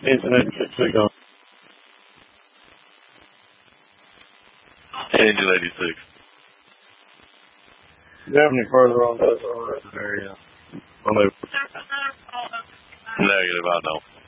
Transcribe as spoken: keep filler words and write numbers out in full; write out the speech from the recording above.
Internet six signal. Angel eighty-six. Do you have any further on this area? Negative, I know.